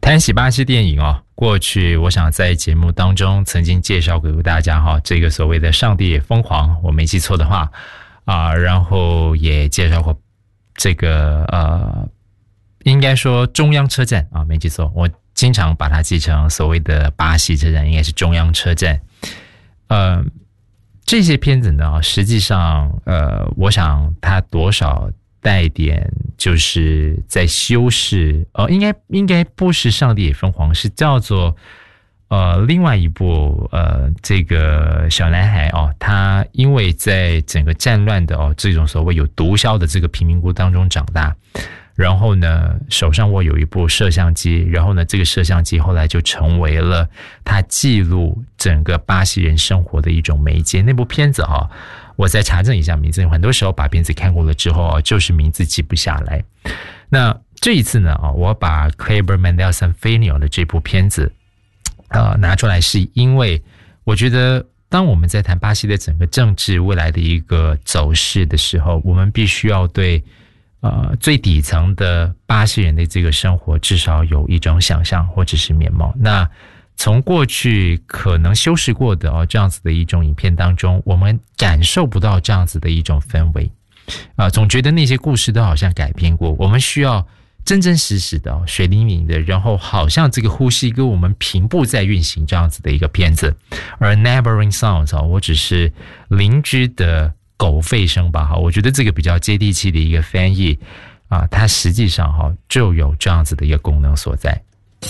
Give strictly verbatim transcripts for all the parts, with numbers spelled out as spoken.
谈起巴西电影哦，过去我想在节目当中曾经介绍给大家哈，这个所谓的上帝也疯狂，我没记错的话啊，然后也介绍过这个呃，应该说中央车站啊，没记错，我经常把它记成所谓的巴西车站，应该是中央车站。呃，这些片子呢，实际上呃，我想它多少带点就是在修饰，呃，应该应该不是上帝也疯狂，是叫做呃另外一部呃这个小男孩哦，他因为在整个战乱的哦这种所谓有毒枭的这个贫民窟当中长大，然后呢手上握有一部摄像机，然后呢这个摄像机后来就成为了他记录整个巴西人生活的一种媒介。那部片子啊、哦，我再查证一下名字，很多时候把片子看过了之后啊，就是名字记不下来。那这一次呢啊，我把 Kleber Mendelssohn Filho 的这部片子呃拿出来，是因为我觉得当我们在谈巴西的整个政治未来的一个走势的时候，我们必须要对呃最底层的巴西人的这个生活至少有一种想象或者是面貌。那从过去可能修饰过的哦这样子的一种影片当中，我们感受不到这样子的一种氛围啊、呃，总觉得那些故事都好像改编过，我们需要真真实实的、哦、水灵灵的，然后好像这个呼吸跟我们平步在运行这样子的一个片子。而 Neighboring Sounds、哦、我只是邻居的狗吠声吧，我觉得这个比较接地气的一个翻译啊，它实际上哈、哦、就有这样子的一个功能所在。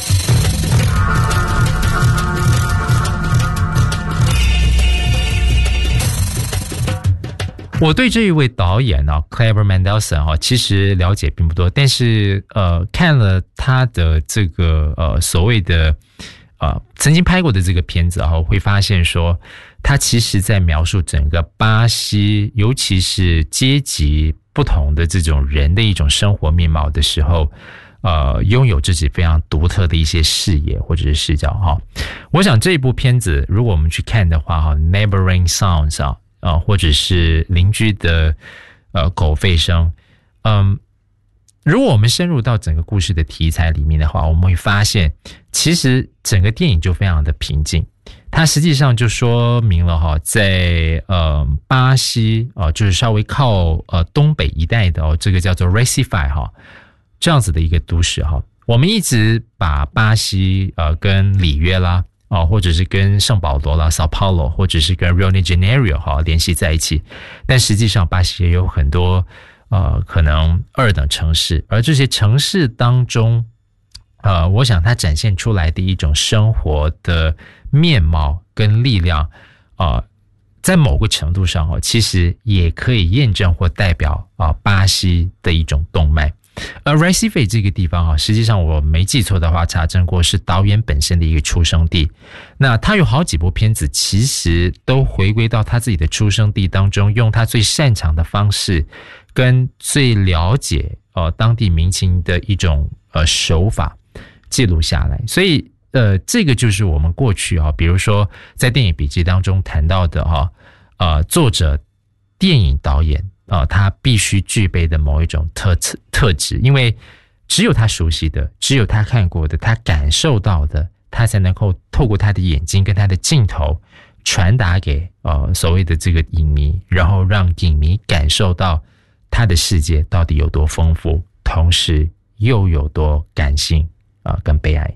我对这一位导演呢、啊、Kleber Mendelssohn 哈、啊，其实了解并不多，但是呃，看了他的这个呃所谓的呃曾经拍过的这个片子啊，我会发现说，他其实在描述整个巴西，尤其是阶级不同的这种人的一种生活面貌的时候，呃，拥有自己非常独特的一些视野或者是视角哈。我想这一部片子，如果我们去看的话哈 ，Neighboring Sounds 啊。啊、呃，或者是邻居的呃狗吠声，嗯，如果我们深入到整个故事的题材里面的话，我们会发现，其实整个电影就非常的平静。它实际上就说明了哈，在呃巴西啊、呃，就是稍微靠呃东北一带的哦，这个叫做 Recife 哈这样子的一个都市哈，我们一直把巴西呃跟里约啦。哦，或者是跟圣保罗啦、Sao Paulo， 或者是跟 Rio de Janeiro 哈联系在一起，但实际上巴西也有很多呃可能二等城市，而这些城市当中，呃，我想它展现出来的一种生活的面貌跟力量，啊、呃，在某个程度上哦，其实也可以验证或代表啊、呃、巴西的一种动脉。而 Recife 这个地方啊，实际上我没记错的话，查证过是导演本身的一个出生地。那他有好几部片子，其实都回归到他自己的出生地当中，用他最擅长的方式，跟最了解呃当地民情的一种呃手法记录下来。所以呃，这个就是我们过去啊，比如说在电影笔记当中谈到的哈、啊，呃，作者、电影导演。啊、呃，他必须具备的某一种特特质，因为只有他熟悉的，只有他看过的，他感受到的，他才能够透过他的眼睛跟他的镜头传达给呃所谓的这个影迷，然后让影迷感受到他的世界到底有多丰富，同时又有多感性啊、呃、跟悲哀。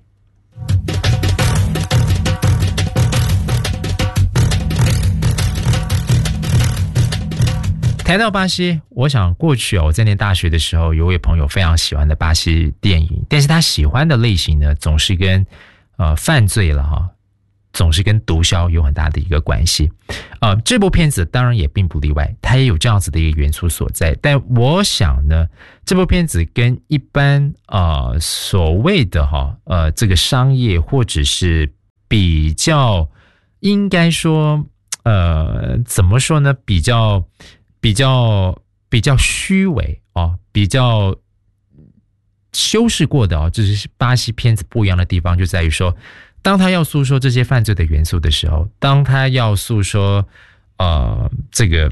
谈到巴西，我想过去哦，我在念大学的时候，有位朋友非常喜欢的巴西电影，但是他喜欢的类型呢，总是跟呃犯罪了哈，总是跟毒枭有很大的一个关系。呃，这部片子当然也并不例外，它也有这样子的一个元素所在。但我想呢，这部片子跟一般呃所谓的哈呃这个商业或者是比较，应该说呃怎么说呢，比较。比较比较虚伪哦，比较修饰过的哦，这是巴西片子不一样的地方，就在于说，当他要诉说这些犯罪的元素的时候，当他要诉说呃这个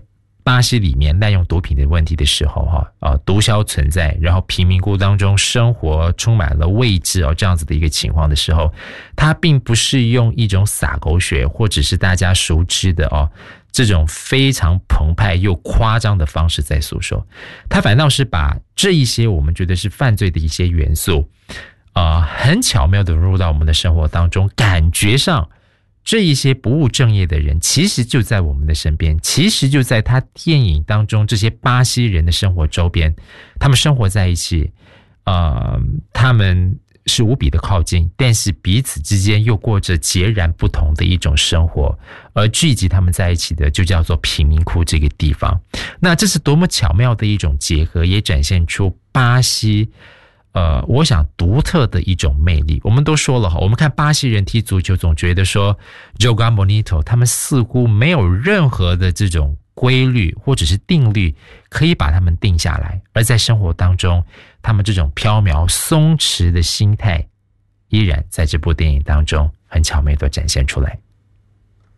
巴西里面滥用毒品的问题的时候哈，呃，毒枭存在，然后贫民窟当中生活充满了未知哦，这样子的一个情况的时候，他并不是用一种洒狗血或者是大家熟知的哦这种非常澎湃又夸张的方式在诉说，他反倒是把这一些我们觉得是犯罪的一些元素，呃，很巧妙的融入到我们的生活当中，感觉上这一些不务正业的人其实就在我们的身边，其实就在他电影当中这些巴西人的生活周边，他们生活在一起，呃，他们是无比的靠近，但是彼此之间又过着截然不同的一种生活，而聚集他们在一起的就叫做贫民窟这个地方。那这是多么巧妙的一种结合，也展现出巴西呃，我想独特的一种魅力。我们都说了哈，我们看巴西人踢足球，总觉得说 Joga Bonito 他们似乎没有任何的这种规律或者是定律可以把他们定下来，而在生活当中，他们这种飘渺松弛的心态，依然在这部电影当中很巧妙地展现出来。